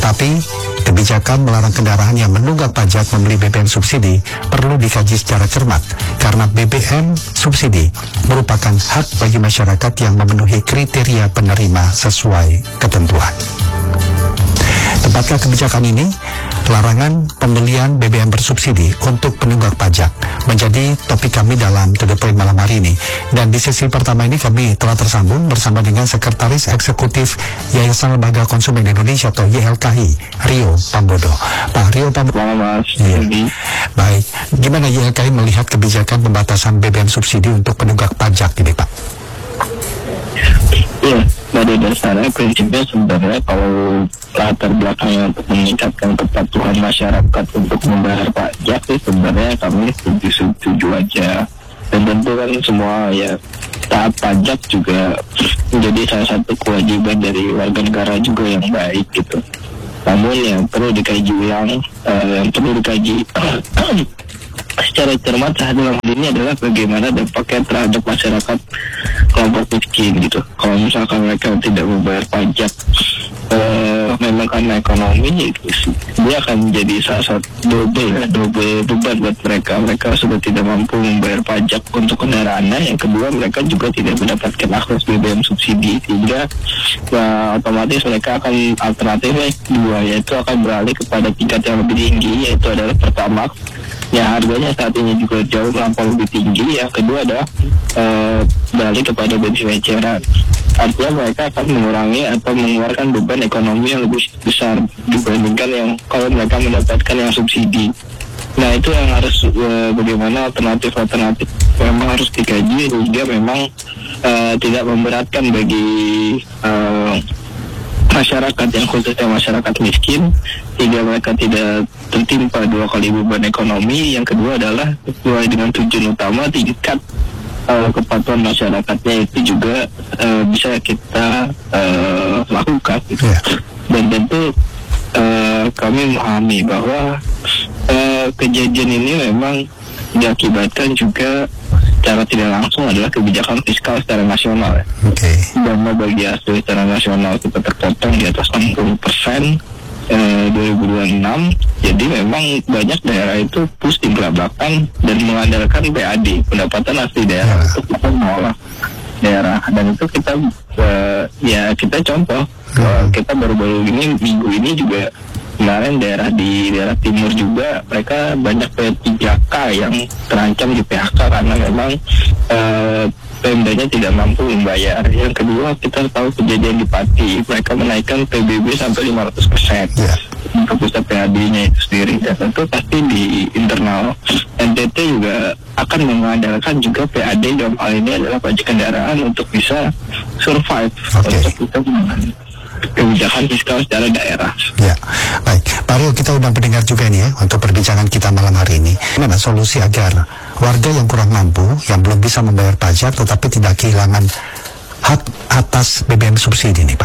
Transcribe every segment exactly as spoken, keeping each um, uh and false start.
Tapi kebijakan melarang kendaraan yang menunggak pajak membeli B B M subsidi perlu dikaji secara cermat karena B B M subsidi merupakan hak bagi masyarakat yang memenuhi kriteria penerima sesuai ketentuan. Tepatkah kebijakan ini? Larangan pembelian B B M bersubsidi untuk penunggak pajak menjadi topik kami dalam To The Point malam hari ini. Dan di sesi pertama ini kami telah tersambung bersama dengan Sekretaris Eksekutif Yayasan Lembaga Konsumen Indonesia atau Y L K I, Rio Pambodo. Pak Rio Pambodo. Selamat Mas. Iya. Baik, gimana Y L K I melihat kebijakan pembatasan B B M subsidi untuk penunggak pajak ini, Pak? Iya, pada dasarnya prinsipnya sebenarnya kalau latar belakangnya untuk meningkatkan kepatuhan masyarakat untuk membayar pajak sih sebenarnya kami setuju-setuju aja. Dan tentu kan semua ya taat pajak juga menjadi salah satu kewajiban dari warga negara juga yang baik gitu. Namun yang perlu dikaji ulang, uh, yang perlu dikaji secara cermat dalam hal ini adalah bagaimana dampaknya terhadap masyarakat kelompok miskin gitu. Kalau misalkan mereka tidak membayar pajak, uh, memang karena ekonomi, dia akan menjadi salah satu double ya, double beban buat mereka. Mereka sudah tidak mampu membayar pajak untuk kendaraannya. Yang kedua, mereka juga tidak mendapatkan akses B B M subsidi, sehingga uh, otomatis mereka akan alternatifnya dua, yaitu akan beralih kepada tingkat yang lebih tinggi, yaitu adalah Pertamax. Ya, harganya saat ini juga jauh melampau lebih tinggi. Yang kedua adalah uh, beralih kepada bensin eceran. Artinya mereka akan mengurangi atau mengeluarkan beban ekonomi yang lebih besar dibandingkan yang kalau mereka mendapatkan yang subsidi. Nah, itu yang harus uh, bagaimana alternatif-alternatif memang harus dikaji sehingga memang uh, tidak memberatkan bagi uh, masyarakat yang khususnya masyarakat miskin, sehingga mereka tidak tertimpa dua kali beban ekonomi. Yang kedua adalah sesuai dengan tujuan utama, tingkat uh, kepatuhan masyarakatnya itu juga uh, bisa kita uh, lakukan gitu. Yeah. Dan tentu uh, kami memahami bahwa uh, kejadian ini memang diakibatkan juga secara tidak langsung adalah kebijakan fiskal secara nasional ya. Okay. Dana bagi hasil secara nasional kita terpotong di atas enam puluh persen eh, dua ribu dua puluh enam. Jadi memang banyak daerah itu pusing kelabakan dan mengandalkan P A D, pendapatan asli daerah, yeah, untuk kita mengolah daerah. Dan itu kita uh, ya kita contoh, uh, kita baru-baru ini minggu ini juga kemarin daerah di daerah timur juga mereka banyak P tiga K yang terancam di P H K karena memang uh, Pemdanya tidak mampu membayar. Yang kedua, kita tahu kejadian di Pati, mereka menaikkan P B B sampai lima ratus persen yeah, untuk pusat P A D-nya itu sendiri. Dan tentu pasti di internal N T T juga akan mengandalkan juga P A D dalam hal ini adalah pajak kendaraan untuk bisa survive, okay, untuk kita kebijakan fiskal secara daerah. Ya, baik. Pak Rio, kita undang pendengar juga nih ya untuk perbincangan kita malam hari ini. Gimana solusi agar warga yang kurang mampu, yang belum bisa membayar pajak tetapi tidak kehilangan hak atas B B M subsidi nih, Pak?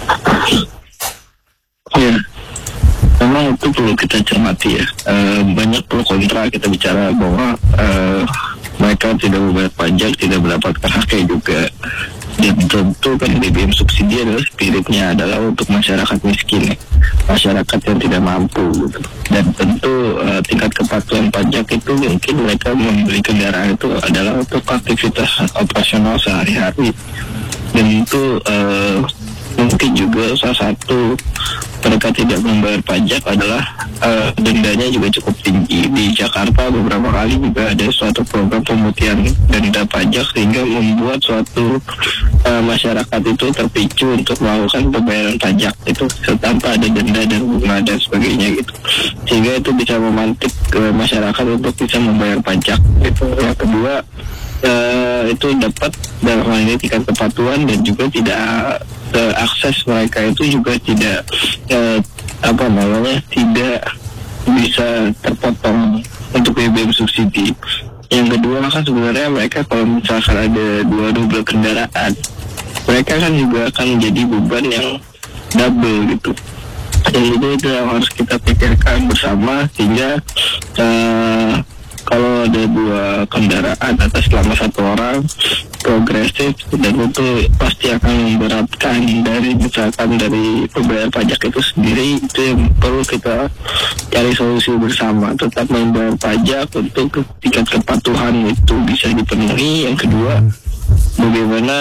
Ya, memang itu perlu kita cermati ya. E, banyak pro kontra kita bicara bahwa e, mereka tidak membayar pajak, tidak mendapatkan haknya juga. Dan tentu kan B B M subsidi adalah spiritnya adalah untuk masyarakat miskin ya, masyarakat yang tidak mampu gitu. Dan tentu uh, tingkat kepatuhan pajak itu mungkin mereka membeli kendaraan itu adalah untuk aktivitas operasional sehari-hari. Dan itu uh, mungkin juga salah satu mereka tidak membayar pajak adalah uh, dendanya juga cukup tinggi. Di Jakarta beberapa kali juga ada suatu program pemutihan denda pajak sehingga membuat suatu uh, masyarakat itu terpicu untuk melakukan pembayaran pajak itu tanpa ada denda dan bunga dan sebagainya gitu, sehingga itu bisa memantik uh, masyarakat untuk bisa membayar pajak gitu. Yang kedua, uh, itu dapat dalam hal ini tingkat kepatuhan dan juga tidak uh, akses mereka itu juga tidak uh, apa namanya tidak bisa terpotong untuk B B M subsidi. Yang kedua kan sebenarnya mereka kalau misalkan ada dua double kendaraan, mereka kan juga akan menjadi beban yang double gitu. Dan itu itu yang harus kita pikirkan bersama sehingga uh, kalau ada dua kendaraan atas selama satu orang progresif dan itu pasti akan memberatkan dari misalkan dari pembayar pajak itu sendiri. Itu yang perlu kita cari solusi bersama, tetap membayar pajak untuk tingkat kepatuhan itu bisa dipenuhi. Yang kedua, bagaimana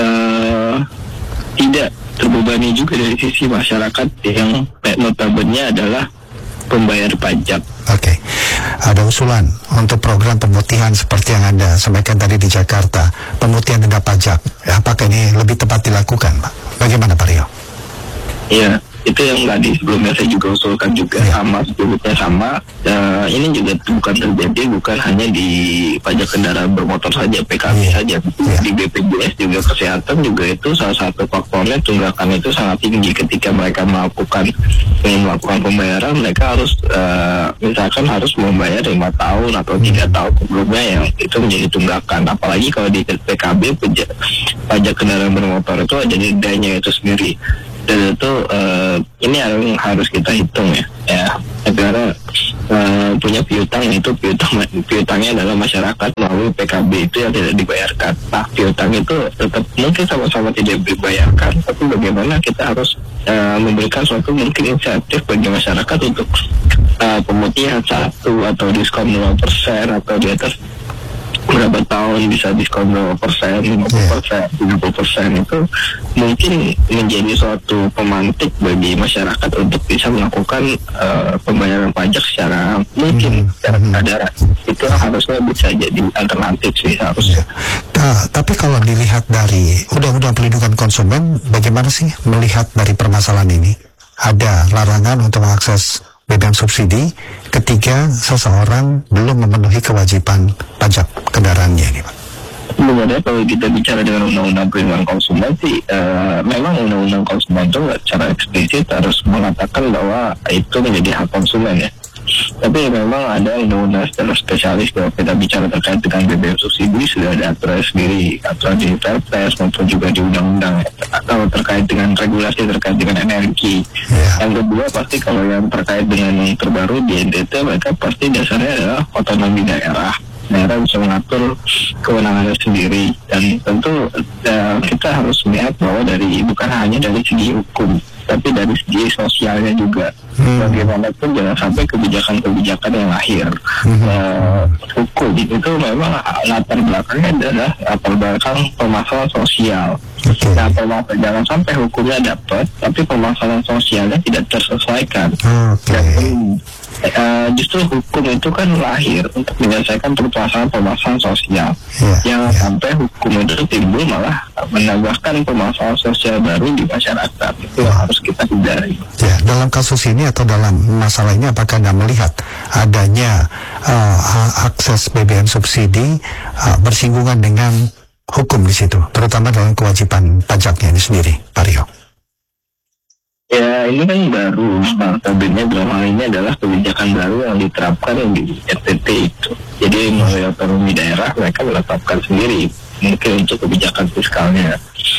uh, tidak terbebani juga dari sisi masyarakat yang notabene adalah pembayar pajak. Oke, okay. Ada usulan untuk program pemutihan seperti yang Anda sampaikan tadi di Jakarta, pemutihan denda pajak. Apakah ini lebih tepat dilakukan, Pak? Bagaimana, Pak Rio? Iya, itu yang tadi sebelumnya saya juga usulkan juga ya. Sama, sebetulnya sama. Uh, ini juga bukan terjadi bukan hanya di pajak kendaraan bermotor saja, P K B ya. saja, ya. Di B P J S juga kesehatan juga itu salah satu faktornya tunggakan itu sangat tinggi ketika mereka melakukan ingin melakukan pembayaran. Mereka harus uh, misalkan harus membayar lima tahun atau tiga hmm. tahun sebelumnya yang itu menjadi tunggakan. Apalagi kalau di P K B pajak, pajak kendaraan bermotor itu ada dendanya itu sendiri. Dan itu uh, ini yang harus kita hitung ya, ya negara uh, punya piutang, itu piutang piutangnya adalah masyarakat melalui P K B itu yang tidak dibayarkan. Nah, piutang itu tetap mungkin sama-sama tidak dibayarkan, tapi bagaimana kita harus uh, memberikan suatu mungkin insentif bagi masyarakat untuk uh, pemutihan satu atau diskon lima persen atau di atas berapa tahun bisa diskon berapa persen, lima puluh persen, tujuh puluh persen itu mungkin menjadi suatu pemantik bagi masyarakat untuk bisa melakukan uh, pembayaran pajak secara mungkin, hmm. secara kesadaran. Itu harusnya bisa jadi alternatif sih harusnya. Nah, tapi kalau dilihat dari Undang-Undang Perlindungan Konsumen, bagaimana sih melihat dari permasalahan ini? Ada larangan untuk mengakses B B M subsidi ketika seseorang belum memenuhi kewajiban pajak kendaraannya ini, Pak. Sebenarnya kalau kita bicara dengan Undang-Undang Perlindungan Konsumen sih, uh, memang Undang-Undang Konsumen itu secara eksplisit harus mengatakan bahwa itu menjadi hak konsumen ya. Tapi memang ada undang-undang secara spesialis kalau kita bicara terkait dengan B B M subsidi sudah ada aturan sendiri, aturan di Perpres maupun juga di undang-undang atau terkait dengan regulasi terkait dengan energi. Yeah. Yang kedua pasti kalau yang terkait dengan yang terbaru di N T T mereka pasti dasarnya adalah otonomi daerah. Daerah bisa mengatur kewenangannya sendiri dan tentu uh, kita harus melihat bahwa dari bukan hanya dari segi hukum tapi dari segi sosialnya juga. Hmm. Bagaimanapun jangan sampai kebijakan-kebijakan yang lahir hmm. uh, hukum itu memang latar belakangnya adalah latar belakang permasalahan sosial. Okay. Nah, permasalahan jangan sampai hukumnya dapat tapi permasalahan sosialnya tidak terselesaikan. Okay. Dan, Uh, justru hukum itu kan lahir untuk menyelesaikan permasalahan-permasalahan sosial. Yeah, Jangan yeah. sampai hukum itu timbul malah menambahkan permasalahan sosial baru di masyarakat. Itu yeah. harus kita hindari. Yeah. Dalam kasus ini atau dalam masalah ini apakah Anda melihat adanya uh, akses B B M subsidi uh, bersinggungan dengan hukum di situ, terutama dalam kewajiban pajaknya ini sendiri, Pak Rio? Ya ini kan baru, notabene dalam hal ini adalah kebijakan baru yang diterapkan di N T T itu. Jadi melalui otonomi daerah mereka menetapkan sendiri mungkin untuk kebijakan fiskalnya.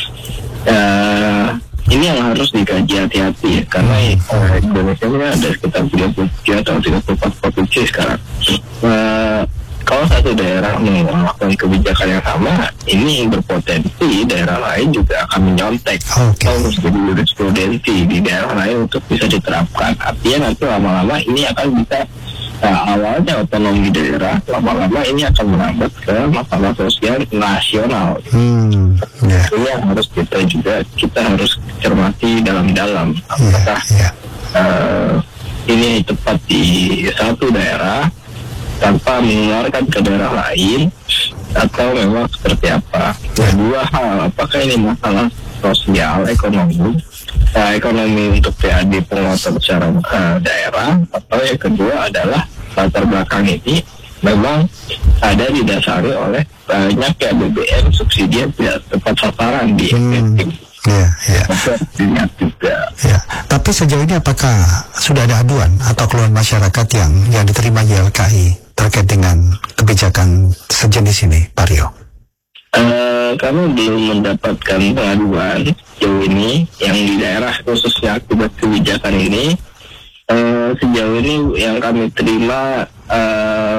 Uh, ini yang harus dikaji hati-hati ya, karena uh, Indonesia ini ada sekitar tiga puluh tiga atau tiga puluh empat provinsi sekarang. Uh, Kalau satu daerah melakukan kebijakan yang sama, ini berpotensi daerah lain juga akan menyontek okay. atau menjadi jurisprudensi di daerah lain untuk bisa diterapkan. Artinya nanti lama-lama ini akan bisa, nah, awalnya otonomi daerah, lama-lama ini akan merambat ke masalah sosial nasional. Hmm, yeah. Ini yang harus kita juga, kita harus cermati dalam-dalam. Apakah yeah, yeah. Uh, ini tepat di satu daerah, tanpa mengeluarkan ke daerah lain atau memang seperti apa. Kedua hal, apakah ini masalah sosial, ekonomi, uh, ekonomi untuk P A D penguatan secara uh, daerah, atau yang kedua adalah latar belakang ini memang ada didasari oleh banyaknya B B M subsidi yang tidak tepat sasaran di hmm. Ya, ya. juga. Ya. Tapi sejauh ini apakah sudah ada aduan atau keluhan masyarakat yang yang diterima Y L K I terkait dengan kebijakan sejenis ini, Pak Rio? Uh, kami belum mendapatkan pengaduan sejauh ini yang di daerah khususnya akibat kebijakan ini. Uh, sejauh ini yang kami terima uh,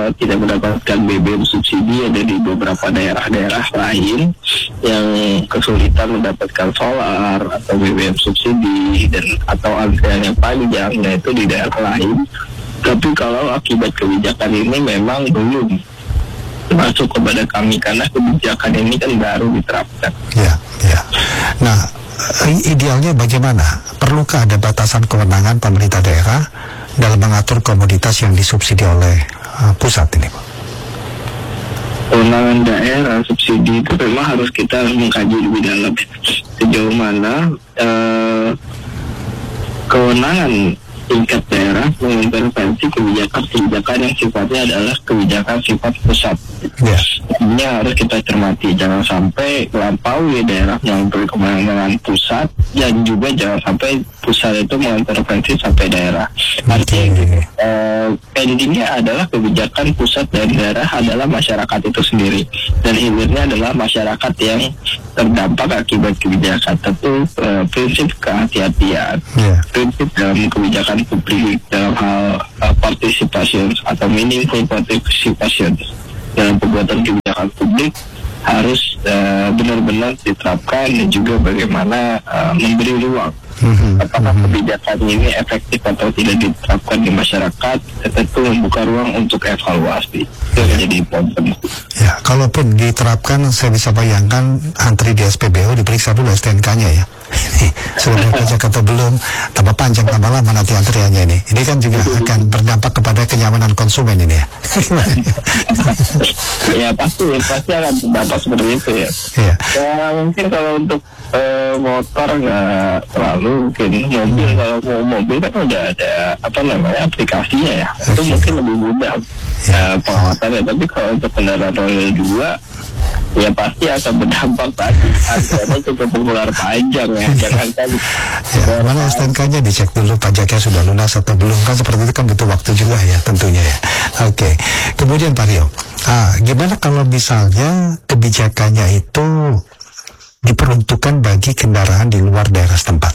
uh, tidak mendapatkan B B M subsidi, ada di beberapa daerah-daerah lain yang kesulitan mendapatkan solar atau B B M subsidi dan atau antriannya panjang, nah itu di daerah lain. Tapi kalau akibat kebijakan ini memang belum masuk kepada kami karena kebijakan ini kan baru diterapkan. Ya, ya. Nah, idealnya bagaimana? Perlukah ada batasan kewenangan pemerintah daerah dalam mengatur komoditas yang disubsidi oleh uh, pusat ini, Pak? Kewenangan daerah subsidi itu memang harus kita mengkaji lebih dalam sejauh mana uh, kewenangan tingkat daerah mengintervensi kebijakan-kebijakan yang sifatnya adalah kebijakan sifat pusat. Ya. Ini harus kita cermati, jangan sampai melampaui daerah mengambil kewenangan pusat dan juga jangan sampai pusat itu mengintervensi sampai daerah. Artinya eh, endingnya adalah kebijakan pusat dan daerah adalah masyarakat itu sendiri dan hilirnya adalah masyarakat yang terdampak akibat kebijakan. Tentu eh, prinsip kehati-hatian, Yeah. prinsip dalam kebijakan publik dalam hal uh, participation atau meaningful participation dalam pembuatan kebijakan publik harus uh, benar-benar diterapkan dan juga bagaimana uh, memberi ruang. Mm-hmm. Apakah kebijakan ini efektif atau tidak diterapkan di masyarakat, tentu membuka ruang untuk evaluasi. Itu menjadi penting. Ya, kalaupun diterapkan, saya bisa bayangkan antri di S P B U diperiksa dulu S T N K-nya ya. Sudah berpajak atau belum, tambah panjang tambah lama nanti antriannya ini. Ini kan juga akan berdampak kepada kenyamanan konsumen ini ya. Ya pasti, pasti akan berdampak seperti itu ya. Iya. Ya mungkin kalau untuk uh, motor nggak terlalu, mungkin mobil kalau mau mobil kan udah ada apa namanya aplikasinya ya. Itu mungkin lebih mudah ya, pengawasannya. Tapi kalau untuk kendaraan roda dua ya pasti akan berdampak tadi. Akhirnya cukup pengeluar panjang ya. Jangan kan. Ya, mana S T N K-nya dicek dulu pajaknya sudah lunas atau belum, kan seperti itu kan butuh waktu juga ya tentunya ya. Oke, kemudian Pak Rio, ah, gimana kalau misalnya kebijakannya itu diperuntukkan bagi kendaraan di luar daerah setempat?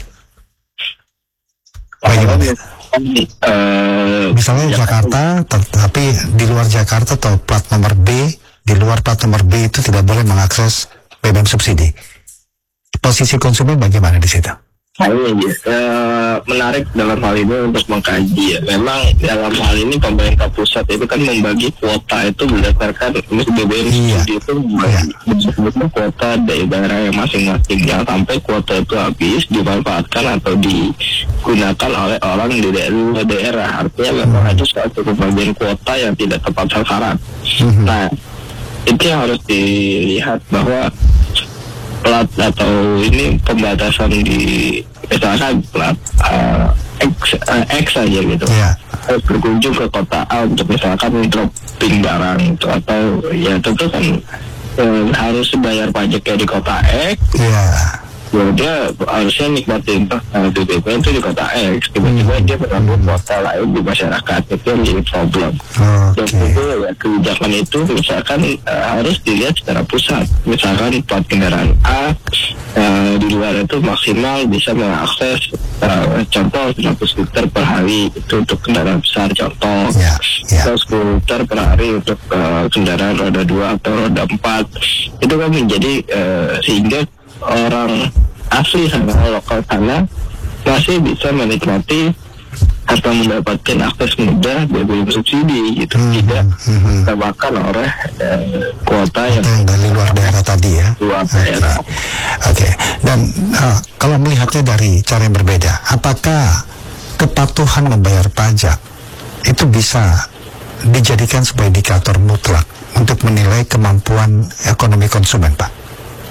Bagaimana? Uh, Misalnya Jakarta, tapi di luar Jakarta atau plat nomor B, di luar plat nomor B itu tidak boleh mengakses B B M subsidi. Posisi konsumen bagaimana di situ? Nah, ini uh, menarik dalam hal ini untuk mengkaji ya. Memang dalam hal ini pemerintah pusat itu kan membagi kuota itu berdasarkan B B M iya. subsidi itu disebutnya kuota dari daerah yang masing-masing. Yang sampai kuota itu habis dimanfaatkan atau digunakan oleh orang di daerah, daerah. Artinya memang ada suatu pembagian kuota yang tidak tepat sasaran. Mm-hmm. Nah, itu yang harus dilihat bahwa plat atau ini pembatasan di misalkan plat uh, X, uh, X aja gitu yeah. harus berkunjung ke kota A untuk misalkan dropping barang itu, atau ya tentu kan uh, harus bayar pajaknya di kota X. Yeah. Ya dia harusnya nikmatin uh, B B M itu di kota X, tiba-tiba hmm. dia mengambil kota lain di masyarakat, itu yang jadi problem. Dan Okay. itu ya, kebijakan itu misalkan uh, harus dilihat secara pusat. Misalkan plat kendaraan A uh, di luar itu maksimal bisa mengakses uh, contoh seratus liter per hari itu untuk kendaraan besar contoh, Yeah. Yeah. atau sepuluh liter per hari untuk uh, kendaraan roda dua atau roda empat. Itu kan menjadi uh, sehingga orang asli sana, lokal sana masih bisa menikmati atau mendapatkan akses mudah B B M subsidi gitu, Hmm, tidak hmm. termakan oleh eh, kuota yang Yang dari luar daerah tadi ya. luar daerah. Oke, okay. Dan uh, kalau melihatnya dari cara yang berbeda, apakah kepatuhan membayar pajak itu bisa dijadikan sebagai indikator mutlak untuk menilai kemampuan ekonomi konsumen, Pak?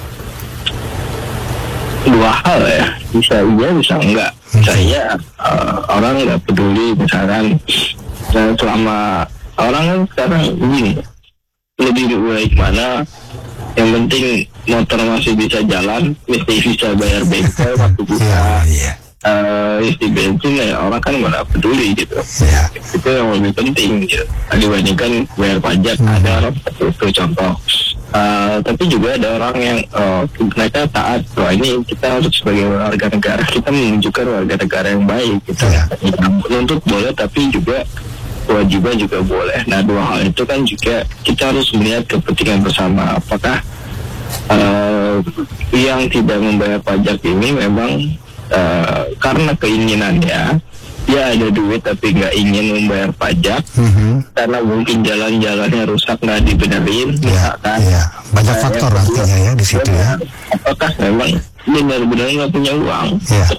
Dua hal ya, bisa iya bisa enggak. Bisa iya uh, orang nggak peduli misalkan, dan selama orang kan sekarang begini, lebih baik mana, yang penting motor masih bisa jalan, mesti bisa bayar bengkel, waktu bisa Yeah, yeah. uh, isi bensin ya, orang kan nggak peduli gitu. Yeah. Itu yang lebih penting gitu dibandingkan bayar pajak. Hmm. Ada orang seperti itu contoh. Uh, tapi juga ada orang yang uh, mereka taat. Wah, ini kita harus sebagai warga negara, kita menunjukkan warga negara yang baik. Kita Yeah. menuntut boleh, tapi juga kewajiban juga boleh. Nah, dua hal itu kan juga kita harus melihat kepentingan bersama. Apakah uh, yang tidak membayar pajak ini memang uh, karena keinginannya dia ada duit tapi nggak ingin membayar pajak, mm-hmm. karena mungkin jalan-jalannya rusak nggak dibenerin, yeah, misalkan. Yeah. Banyak uh, faktor artinya ya di situ ya. Apakah memang benar-benar nggak punya uang? Yeah.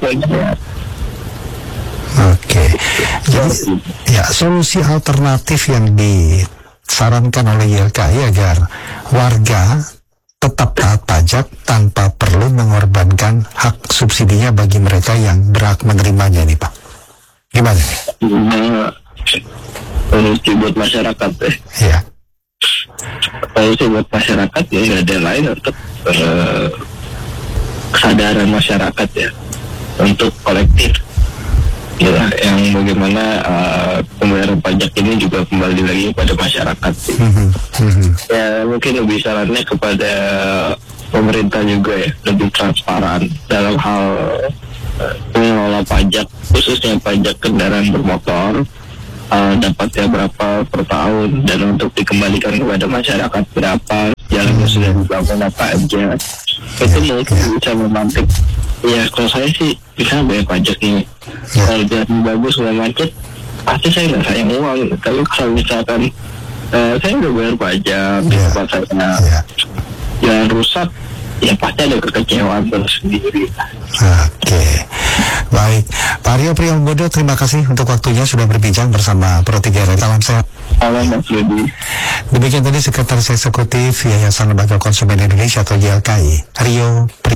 Oke, okay. Jadi ya solusi alternatif yang disarankan oleh Y L K I agar warga tetap taat pajak tanpa perlu mengorbankan hak subsidinya bagi mereka yang berhak menerimanya nih Pak. Gimana nih? Nah, solusi buat masyarakat deh. Ya. Solusi buat masyarakat ya nggak ada lain untuk uh, kesadaran masyarakat ya, untuk kolektif. Ya, yang bagaimana uh, pembayaran pajak ini juga kembali lagi kepada masyarakat. Mm-hmm. Mm-hmm. Ya mungkin lebih sarannya kepada pemerintah juga ya, lebih transparan dalam hal uh, mengelola pajak, khususnya pajak kendaraan bermotor, uh, dapatnya berapa per tahun dan untuk dikembalikan kepada masyarakat berapa, jalannya sudah dibangun apa aja. Itu mungkin bisa memantik. Ya kalau saya sih bisa bayar pajak ini. Ya. Kalau jalan bagus nggak macet, pasti saya nggak sayang uang. Tapi kalau misalkan uh, saya udah bayar pajak, ya. Tempat saya ya. Jalan rusak, ya pasti ada kekecewaan tersendiri. Oke, baik. Pak Rio Priambodo, terima kasih untuk waktunya sudah berbincang bersama Pro tiga R. Salam sehat. Salam Mas Rudi. Demikian tadi Sekretaris Eksekutif Yayasan Lembaga Konsumen Indonesia atau Y L K I, Rio Priambodo.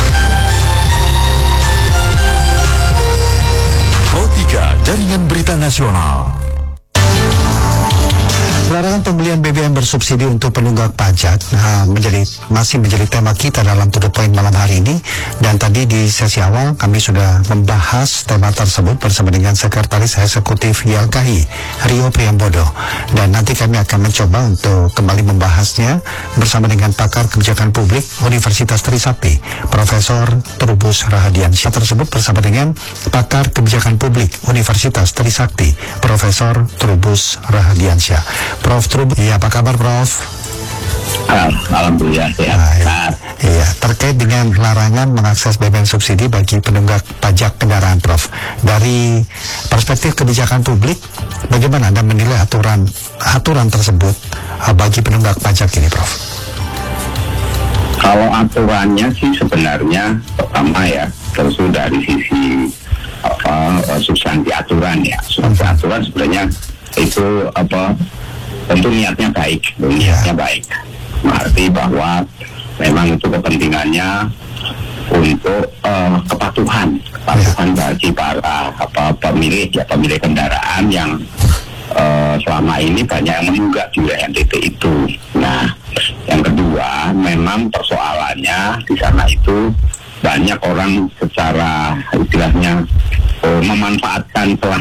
Jaringan Berita Nasional. Larangan pembelian B B M bersubsidi untuk penunggak pajak nah, menjadi masih menjadi tema kita dalam To The Point malam hari ini. Dan tadi di sesi awal kami sudah membahas tema tersebut bersama dengan Sekretaris Eksekutif Y L K I, Rio Priambodo. Dan nanti kami akan mencoba untuk kembali membahasnya bersama dengan pakar kebijakan publik Universitas Trisakti, Profesor Trubus Rahadiansyah, tersebut bersama dengan pakar kebijakan publik Universitas Trisakti, Profesor Trubus Rahadiansyah. Prof Trubus, iya apa kabar Prof? Alhamdulillah sehat. Nah, iya, terkait dengan larangan mengakses B B M subsidi bagi penunggak pajak kendaraan Prof, dari perspektif kebijakan publik, bagaimana Anda menilai aturan aturan tersebut uh, bagi penunggak pajak ini Prof? Kalau aturannya sih sebenarnya pertama ya, tentu dari sisi apa substansi aturan ya, substansi aturan sebenarnya itu apa tentu niatnya baik, niatnya baik. Berarti bahwa memang itu kepentingannya untuk uh, kepatuhan, kepatuhan bagi para apa pemilik ya pemilik kendaraan yang uh, selama ini banyak yang menunggak di wilayah N T T itu. Nah, yang kedua, memang persoalannya di sana itu banyak orang secara istilahnya uh, memanfaatkan